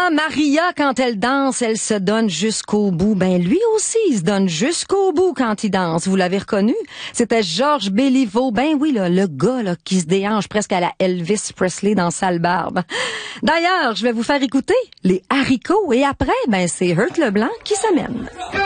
Maria, quand elle danse, elle se donne jusqu'au bout. Ben, lui aussi, il se donne jusqu'au bout quand il danse. Vous l'avez reconnu? C'était Georges Béliveau. Ben oui, là, le gars là, qui se déhanche presque à la Elvis Presley dans Sale Barbe. D'ailleurs, je vais vous faire écouter les haricots et après, ben c'est Hurt Leblanc qui s'amène.